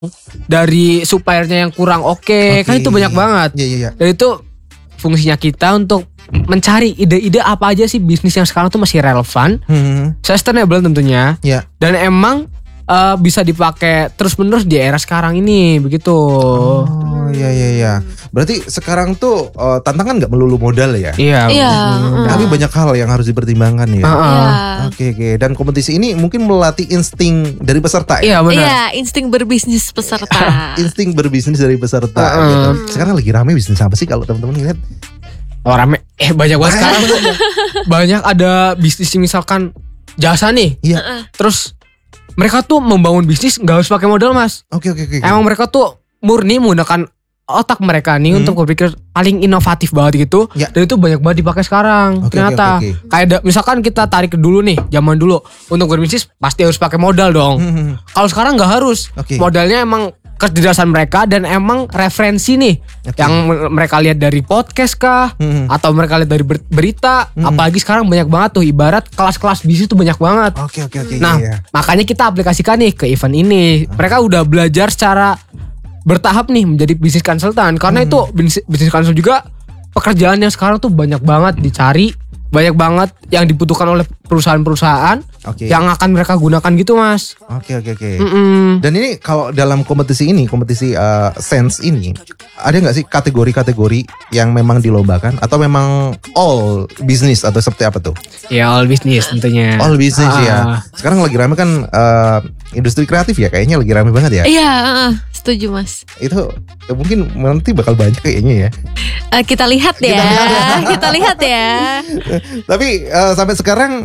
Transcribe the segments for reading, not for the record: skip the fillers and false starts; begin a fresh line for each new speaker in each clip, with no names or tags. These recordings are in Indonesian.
dari suppliernya yang kurang oke. Kan itu banyak banget.
Iya.
Dan itu fungsinya kita untuk mencari ide-ide apa aja sih bisnis yang sekarang tuh masih relevan, sustainable tentunya, dan emang bisa dipakai terus-menerus di era sekarang ini, begitu.
Oh iya. Berarti sekarang tuh tantangan nggak melulu modal ya?
Iya.
Tapi banyak hal yang harus dipertimbangkan ya. Oke. Dan kompetisi ini mungkin melatih insting dari peserta ya?
Iya benar.
Iya, insting berbisnis peserta.
Insting berbisnis dari peserta. Gitu. Sekarang lagi rame bisnis apa sih kalau teman-teman lihat?
Oh rame, banyak banget sekarang. Banyak ada bisnis misalkan jasa nih.
Iya.
Terus mereka tuh membangun bisnis gak harus pakai modal, Mas.
Oke.
Emang mereka tuh murni menggunakan otak mereka nih untuk berpikir paling inovatif banget gitu. Dan itu banyak banget dipakai sekarang. Ternyata kayak misalkan kita tarik dulu nih, zaman dulu untuk berbisnis pasti harus pakai modal dong. Kalau sekarang gak harus. Modalnya emang kecerdasan mereka dan emang referensi nih yang mereka lihat dari podcast kah atau mereka lihat dari berita. Apalagi sekarang banyak banget tuh, ibarat kelas-kelas bisnis tuh banyak banget.
Oke.
Nah makanya kita aplikasikan nih ke event ini. Mereka udah belajar secara bertahap nih menjadi bisnis konsultan. Karena itu bisnis konsul juga pekerjaan yang sekarang tuh banyak banget dicari, banyak banget yang dibutuhkan oleh perusahaan-perusahaan yang akan mereka gunakan gitu, Mas.
Oke. Dan ini kalau dalam kompetisi Sense ini, ada nggak sih kategori-kategori yang memang dilombakan atau memang all business atau seperti apa tuh?
Ya all business tentunya.
All business ya. Sekarang lagi rame kan industri kreatif ya, kayaknya lagi rame banget ya.
Iya, setuju Mas.
Itu mungkin nanti bakal banyak kayaknya ya.
Kita lihat ya. Kita lihat ya.
Tapi sampai sekarang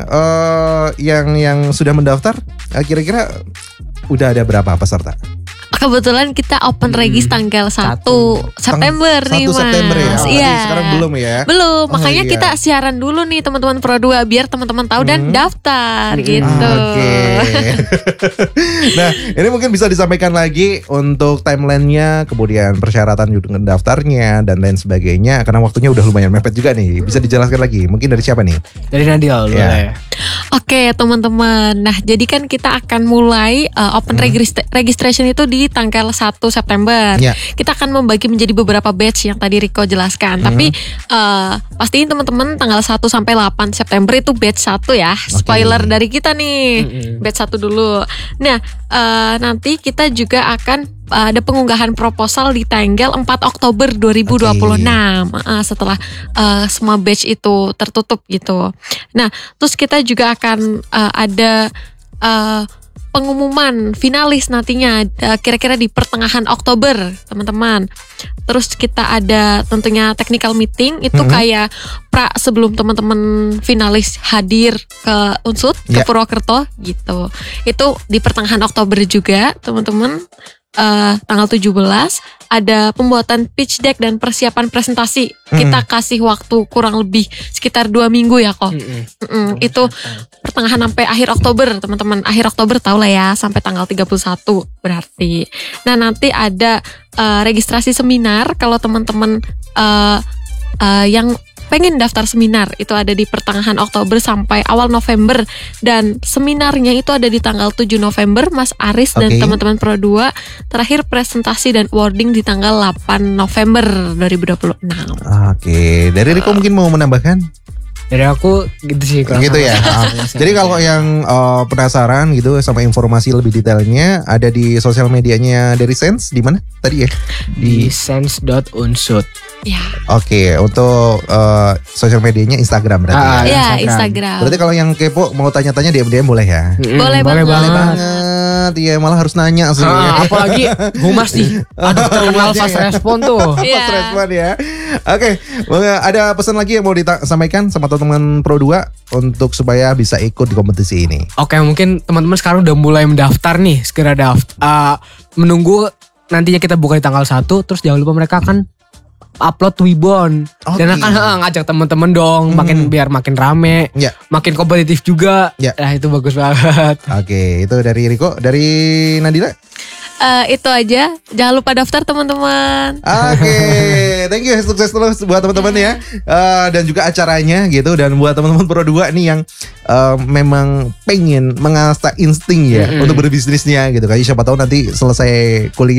yang sudah mendaftar kira-kira udah ada berapa peserta?
Kebetulan kita open regis tanggal 1 September nih Mas.
1 September ya.
Iya.
Sekarang belum ya?
Belum, makanya kita siaran dulu nih teman-teman Pro 2 biar teman-teman tahu dan daftar gitu.
Nah, ini mungkin bisa disampaikan lagi untuk timelinenya, kemudian persyaratan juga daftarnya dan lain sebagainya. Karena waktunya udah lumayan mepet juga nih. Bisa dijelaskan lagi? Mungkin dari siapa nih?
Dari Nadia dulu ya.
Oke teman-teman, nah jadi kan kita akan mulai open registration itu di tanggal 1 September. Kita akan membagi menjadi beberapa batch yang tadi Rico jelaskan. Tapi pastiin teman-teman tanggal 1 sampai 8 September itu batch 1 ya. Spoiler dari kita nih. Batch 1 dulu. Nah, nanti kita juga akan ada pengunggahan proposal di tanggal 4 Oktober 2026 setelah semua batch itu tertutup gitu. Nah, terus kita juga akan ada pengumuman finalis nantinya kira-kira di pertengahan Oktober, teman-teman. Terus kita ada tentunya technical meeting itu kayak sebelum teman-teman finalis hadir ke Unsut, ke Purwokerto gitu. Itu di pertengahan Oktober juga, teman-teman. Tanggal 17 ada pembuatan pitch deck dan persiapan presentasi. Kita kasih waktu kurang lebih sekitar 2 minggu ya kok. Itu pertengahan sampai akhir Oktober teman-teman. Akhir Oktober tau lah ya, sampai tanggal 31 berarti. Nah nanti ada registrasi seminar kalau teman-teman yang pengen daftar seminar itu ada di pertengahan Oktober sampai awal November, dan seminarnya itu ada di tanggal 7 November. Mas Aris dan teman-teman Pro 2 terakhir presentasi dan awarding di tanggal 8 November 2026.
Oke, dari Rico mungkin mau menambahkan?
Dari aku gitu sih.
Gitu ya. Jadi kalau yang penasaran gitu sama informasi lebih detailnya ada di sosial medianya dari Sense, di mana tadi ya?
Di sense.unsut.
Ya.
Oke, untuk sosial medianya Instagram berarti
ya? Instagram.
Berarti kalau yang kepo mau tanya-tanya DM boleh ya?
Boleh banget.
Iya, malah harus nanya sih.
Apalagi Humas nih. Aduh, terkenal fast respon tuh.
Fast respon ya. Oke, ada pesan lagi yang mau disampaikan sama teman-teman Pro 2 untuk supaya bisa ikut di kompetisi ini?
Oke, mungkin teman-teman sekarang udah mulai mendaftar nih, segera daftar. Menunggu nantinya kita buka di tanggal 1, terus jangan lupa mereka akan upload Wibon dan akan ngajak teman-teman dong, biar makin rame, makin kompetitif juga. Nah itu bagus banget.
Oke, itu dari Rico. Dari Nadila?
Itu aja. Jangan lupa daftar teman-teman.
Oke, thank you, sukses terus buat teman-teman ya, dan juga acaranya gitu, dan buat teman-teman Pro 2 nih yang memang pengen mengasah insting ya untuk berbisnisnya gitu kan. Siapa tahu nanti selesai kuliah